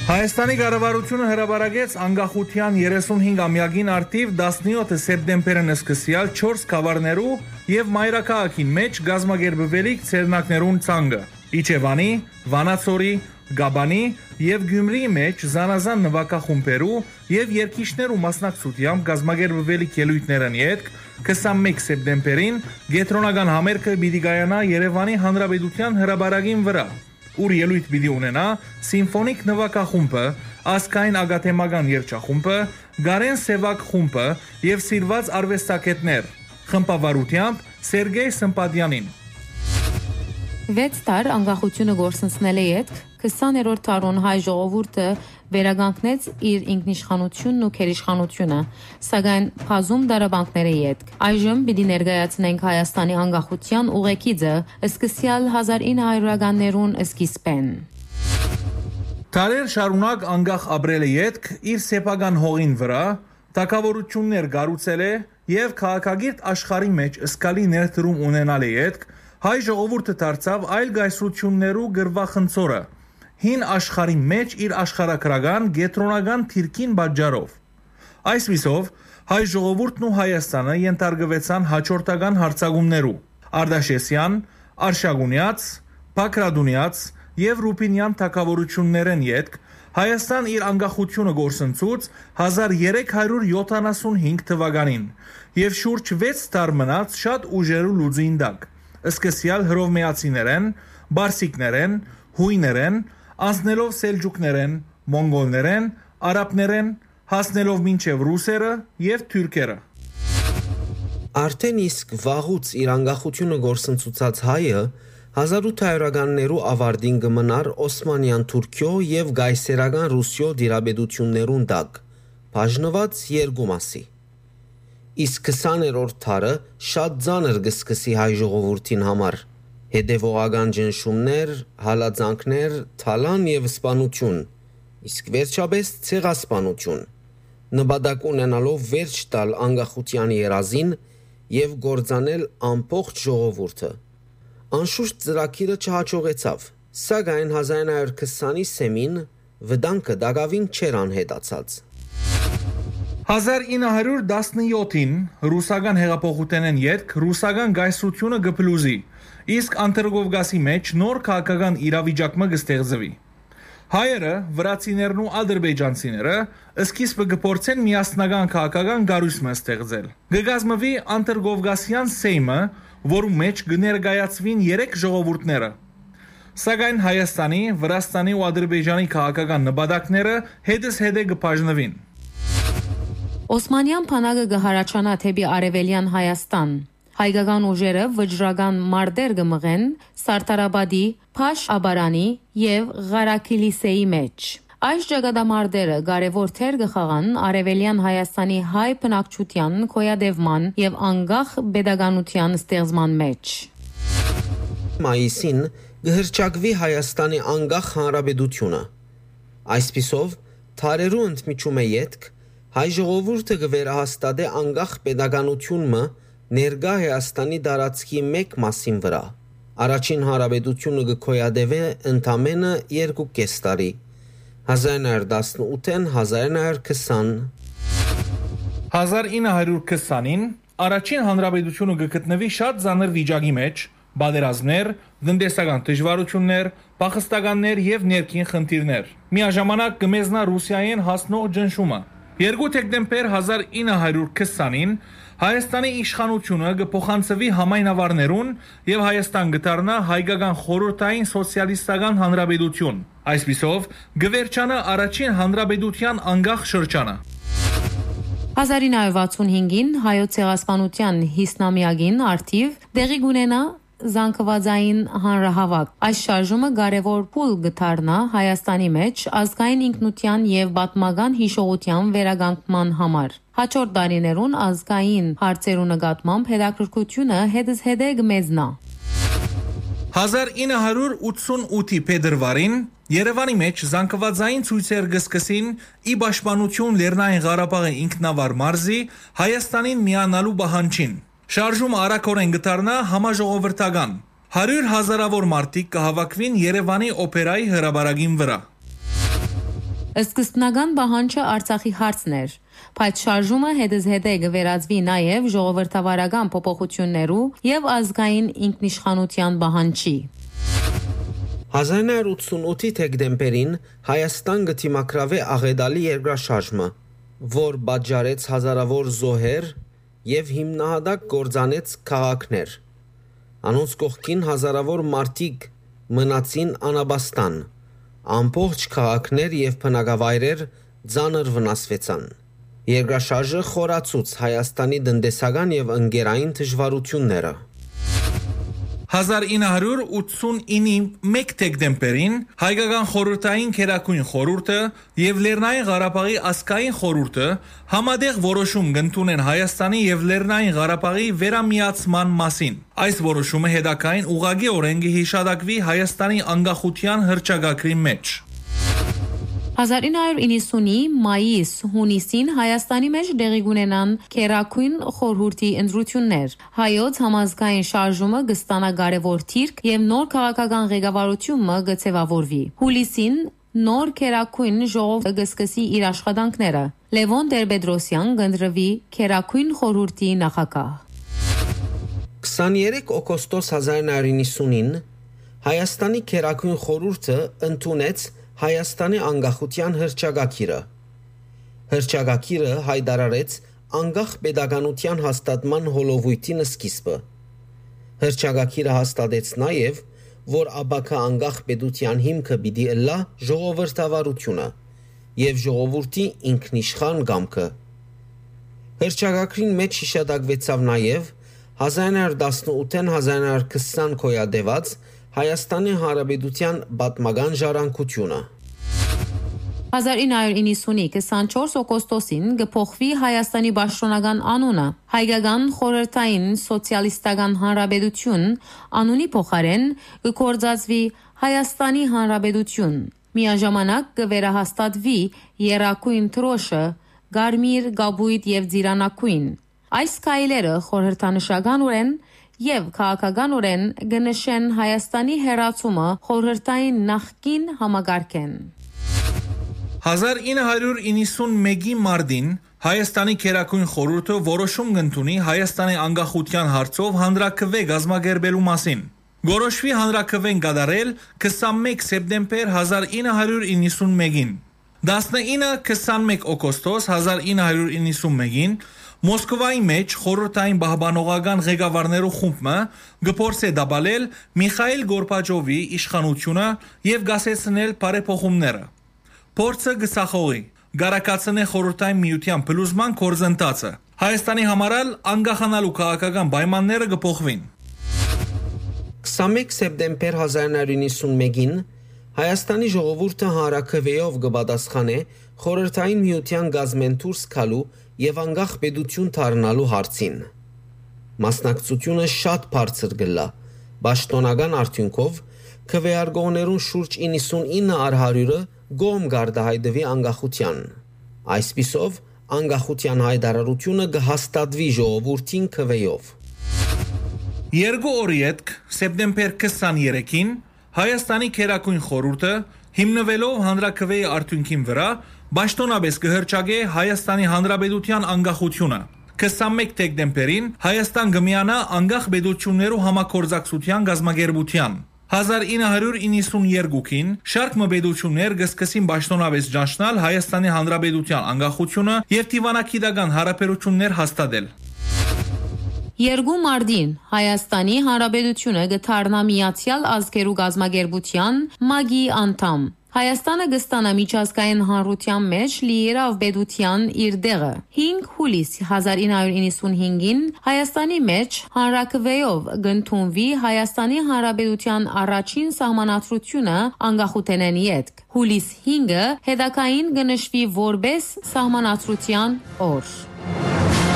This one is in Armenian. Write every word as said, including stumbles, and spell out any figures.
Հայաստանի կառավարությունը հրապարակեց անկախության երեսունհինգամյակին արդիվ տասնյոթ սեպտեմբերն սկսյալ չորս գավառներու եւ մայրաքաղաքին մեջ գազմագերբվելիք ցերնակներուն ցանկը։ Իջևանի, Վանացորի, Գաբանի եւ Գյումրիի մեջ զանազան նվագախումբերու եւ երկիշներու մասնակցությամբ գազմագերբվելիք ելույթներն յետք քսանմեկ սեպտեմբերին գետրոնական համերգը պիտի կայանա Երևանի Հանրապետության հրապարակին վրա, ուր ելույթ պիտի ունենա սիմֆոնիկ նվագախումբը, ազգային ագաթեմական երգչախումբը, Գարեն Սևակ խումբը եւ սիրված արվեստագետներ, խմբավարությամբ Սերգեյ Սմպադյանին։ վեց տար անկախությունը գործընծնել է յետք քսաներորդ տարուն հայ ժողովուրդը վերականգնեց իր ինքնիշխանությունն ու քերիշխանությունը, սակայն բազում դարաբանքների յետք այժմ պիտի ներկայացնենք Հայաստանի անկախության ուղեկիցը սկսյալ հազար ինը հարյուրականներուն սկիզբեն։ Տարեր շարունակ անկախ ապրել է յետք իր սեփական հողին վրա, թագավորություններ կառուցել է եւ քաղաքագիրտ աշխարհի մեջ ըսկալի ներդրում ունենալ է յետք հայ ժողովուրդը դարձավ այլ գայսրություններու գրվախնձորը, հին աշխարհի մեջ իր աշխարհագրական գետրոնական թիրքին պատճառով։ Այսպիսով հայ ժողովուրդն ու Հայաստանը ենթարկվեցան հաջորդական հարձակումներու՝ Արտաշեսյան, Արշակունյաց, Բաքրադունյաց եւ Ռուպինյան թագավորություններն յետք Հայաստան իր անկախությունը գործընծուց հազար երեք հարյուր յոթանասունհինգ թվականին եւ շուրջ վեց տարի մնաց շատ ուժերու լուծին տակ, սկսյալ հրովմեացիներեն, բարսիկներեն, հույներեն, անցնելով սելջուկներեն, մոնգոլներեն, արաբներեն, հասնելով մինչև ռուսերը եւ թուրքերը։ Արդեն իսկ վաղուց իր անկախությունը գործընծուցած հայը հազար ութ հարյուրականներու ավարտին կմնար Օսմանյան Թուրքիո եւ գայսերական Ռուսիո դիրաբեդություններուն տակ, բաժնված երկու մասի։ Իսկ քսաներորդ տարը շատ ծանր կսկսի հայ ժողովրդին համար, հետևողական ճնշումներ, հալածանքներ, թալան եւ սպանություն, իսկ վերջապես ցեղասպանություն, նպատակ ունենալով վերջ տալ անկախության երազին եւ գործանել ամբողջ ժողովուրդը։ Անշուշտ ծրագիրը չհաջողեցավ, սակայն հազար ինը հարյուր քսանի սեմին վտանգը դակավին չէր անհետացած։ հազար ինը հարյուր տասնյոթին ռուսական հեղափոխութենեն յետք ռուսական գայսրությունը կփլուզի, իսկ Անդրկովկասի մեջ նոր քաղաքական իրավիճակը կստեղծվի։ Հայերը, վրացիներն ու ադրբեջանցիները սկիզբը կփորձեն միասնական քաղաքական կառույցը ստեղծել։ Կգազմվի Անդրկովկասյան սեյմը, որու մեջ կներկայացվին երեք ժողովուրդները։ Սակայն Հայաստանի, Վրաստանի ու Ադրբեջանի քաղաքական նպատակները հետս հետե կբաժնվին։ Օսմանյան բանակը կհարաճանա թեպի արևելյան Հայաստան։ Հայկական ուժերը վճռական մարտեր կմղեն Սարտարաբադի, Փաշ Աբարանի եւ Ղարաքիլիսեի մեջ։ Այս ճակատամարտերը կարևոր թեր կխաղան արևելյան Հայաստանի հայ բնակչության կոյադևման եւ անկախ պետականության ստեղծման մեջ։ Մայիսին կհրճակվի Հայաստանի անկախ հանրապետությունը։ Այսպիսով թարերու ընդմիջում է յետք հայ ժողովուրդը կվերահաստատե անկախ պետականությունը ներկա Հայաստանի տարածքի մեկ մասին վրա։ Առաջին հանրապետությունը կգոյատևե ընդամենը երկու կես տարի՝ հազար ինը հարյուր տասնութին հազար ինը հարյուր քսան։ հազար ինը հարյուր քսանին առաջին հանրապետությունը կգտնվի շատ ծանր վիճակի մեջ, բادرազմներ, տնտեսական դժվարություններ, փախստականներ եւ ներքին խնդիրներ։ Միաժամանակ կմեզնա Ռուսիայեն հասնող ճնշումը։ երկու դեկտեմբեր հազար ինը հարյուր քսանին Հայաստանի իշխանությունը կփոխանցվի համայնավարներուն եւ Հայաստան կդառնա հայկական խորհրդային սոցիալիստական հանրապետություն։ Այսպիսով կվերջանա առաջին հանրապետության անկախ շրջանը։ հազար ինը հարյուր վաթսունհինգին հայոց ցեղասպանության հիսնամյակին արդիվ տեղի կունենա զանգվածային հանրահավաք։ Այս շարժումը կարևոր փուլ կդառնա Հայաստանի մեջ ազգային ինքնության եւ պատմական հիշողության վերականգնման համար։ Հաջորդ տարիներուն ազգային հարցերու նկատմամբ հետաքրքրությունը հետս հետե կմեծնա։ հազար ինը հարյուր ութսունութի փետրվարին Երևանի մեջ զանգվածային ցույցեր կսկսին ի պաշտպանություն Լեռնային Ղարաբաղի ինքնավար մարզի Հայաստանին միանալու պահանջին։ Շարժումը արագորեն կդառնա համաժողովրդական։ հարյուր հազարավոր մարդիկ կհավաքվին Երևանի օպերայի հրապարակին վրա։ Սկզբնական պահանջը Արցախի հարցն էր, բայց շարժումը հետզհետե կվերածվի նաև ժողովրդավարական փոփոխություններու եւ ազգային ինքնիշխանության պահանջի։ հազար նոյ հարյուր ութսունութի դեկտեմբերին Հայաստան գտիմակրավե աղետալի երկրաշարժը, որ բաժարեց հազարավոր զոհեր եւ հիմնահատակ կործանեց քաղաքներ։ Անոնց կողքին հազարավոր մարդիկ մնացին անաբաստան, ամբողջ քաղաքներ եւ բնակավայրեր ծանր վնասվեցան։ Երկրաշարժը խորացուց Հայաստանի տնտեսական եւ ընկերային դժվարությունները։ հազար ինը հարյուր ութսունինի մեկ դեկտեմբերին հայկական խորհրդային քերակույն խորհուրդը եւ Լեռնային Ղարաբաղի ազգային խորհուրդը համատեղ որոշում կընդունեն Հայաստանի եւ Լեռնային Ղարաբաղի վերամիացման մասին։ Այս որոշումը հետագային ուղղակիորեն կհիշատակվի Հայաստանի անկախության հռչակագրի մեջ։ հազար ինը հարյուր իննսունի մայիս հունիսին Հայաստանի մեջ դեղի կունենան քերակույն խորհրդի ընտրություններ։ Հայոց համազգային շարժումը կստանա կարևոր թիրք եւ նոր քաղաքական ղեկավարությունը կձևավորվի։ Հուլիսին նոր քերակույն ժողովը կսկսի իր աշխատանքները։ Լևոն Տեր-Պետրոսյան կընտրվի քերակույն խորհրդի նախագահ։ քսաներեք օգոստոս հազար նոյ հարյուր իննսունին Հայաստանի քերակույն խորհուրդը ընդունեց Հայաստանի անկախության հռչակագիրը։ Հռչակագիրը հայտարարեց անկախ պետականության հաստատման հոլովույթին սկիզբը։ Հռչակագիրը հաստատեց նաև, որ ԱԲԿ անկախ պետության հիմքը պիտի ըլլա ժողովրդավարությունը եւ ժողովրդի ինքնիշխան կամքը։ Հռչակագրին մեջ հիշատակվեցավ նաև հազար նոյ հարյուր տասնութին հազար նոյ հարյուր քսան քոյադեված Հայաստանի Հանրապետության պատմական ժառանգությունը։ հազար ինը հարյուր իննսունի քսանչորս օգոստոսին կփոխվի Հայաստանի պաշտոնական անունը։ Հայկական խորհրդային սոցիալիստական հանրապետություն անունի փոխարեն կգործածվի Հայաստանի Հանրապետություն։ Միաժամանակ կվերահաստատվի եռակույն դրոշը, գարմիր, գաբույտ եւ ծիրանակույն։ Այս քայլերը խորհրդանշականորեն եւ քաղաքականորեն կնշեն Հայաստանի հերացումը խորհրդային նախկին համագարկեն։ հազար ինը հարյուր իննսունմեկի մարտին Հայաստանի քերակույն խորհուրդը որոշում կընդունի Հայաստանի անկախության հարցով հանրաքվե կազմակերպելու մասին։ Որոշվի հանրաքվեն կատարել քսանմեկ սեպտեմբեր հազար ինը հարյուր իննսունմեկին։ տասնինը քսանմեկ օգոստոս հազար ինը հարյուր իննսունմեկին Մոսկվայի մեջ խորհրդային պահպանողական ղեկավարներու խումբը կփորձե դաբալել Միխայիլ Գորբաչովի իշխանությունը եւ գասեցնել բարեփոխումները։ Փորձը կսախողի, գարակացնե խորհրդային միության փլուզման կորզընթացը։ Հայաստանի համար անկախանալու քաղաքական պայմանները կփոխվին։ քսանմեկ սեպտեմբեր հազար նոյ հարյուր իննսունմեկին Հայաստանի ժողովուրդը հանրաքվեով կպատասխանե խորհրդային միության գազմեն դուրս գալու եւ անկախ պետություն դառնալու հարցին։ Մասնակցությունը շատ բարձր գլա, պաշտոնական արդյունքով քվեարկողներուն շուրջ իննսունինը առ հարյուրը գոմ գարտահայտվի անկախության։ Այսպիսով անկախության հայտարարությունը կհաստատվի ժողովրդին քվեով։ Երկու օրի հետ սեպտեմբեր քսաներեքին Հայաստանի քերակույն խորհուրդը հիմնվելով հանրաքվեի արդյունքին վրա Պաշտոնապես կհռչակե Հայաստանի Հանրապետության անկախությունը։ քսանմեկ դեկտեմբերին Հայաստան կմիանա անկախ պետություններու համագործակցության գազམ་ագերբության։ հազար ինը հարյուր իննսունյոթին շարք մբեդություններ կսկսին պաշտոնապես ճանչնալ Հայաստանի Հանրապետության անկախությունը եւ դիվանագիտական հարաբերություններ հաստատել։ Երկու մարտին Հայաստանի Հանրապետությունը կդառնա Միացյալ Ազգերու գազམ་ագերբության մագի անդամ։ Հայաստանը կստանա միջազգային հանրության մեջ լիիրավ պետության իր դեղը։ հինգ հուլիս հազար ինը հարյուր իննսունհինգին Հայաստանի մեջ հանրաքվեով կընդունվի Հայաստանի Հանրապետության առաջին սահմանադրությունը անկախութենեն ետք։ Հուլիս հինգը հետագային կնշվի որպես սահմանադրության օր։